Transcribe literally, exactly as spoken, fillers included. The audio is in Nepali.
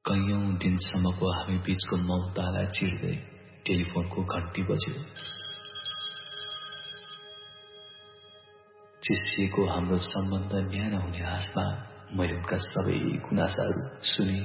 कैयौं दिनसम्मको हामी बीचको ममतालाई चिर्दै टेलिफोनको घन्टी बज्यो। चिसिएको हाम्रो सम्बन्ध न्यानो हुने आशमा मैले उनका सबै गुनासाहरू सुने।